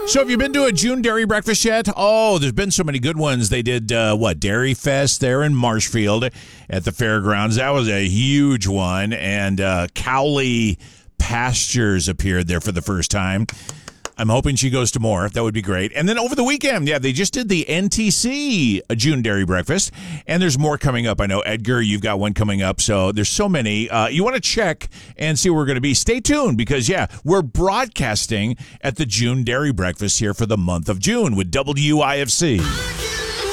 So have you been to a June Dairy Breakfast yet? Oh, there's been so many good ones. They did, Dairy Fest there in Marshfield at the fairgrounds. That was a huge one. And Cowley Pastures appeared there for the first time. I'm hoping she goes to more. That would be great. And then over the weekend, they just did the NTC June Dairy Breakfast, and there's more coming up. I know, Edgar, you've got one coming up, so there's so many. You want to check and see where we're going to be. Stay tuned because, we're broadcasting at the June Dairy Breakfast here for the month of June with WIFC.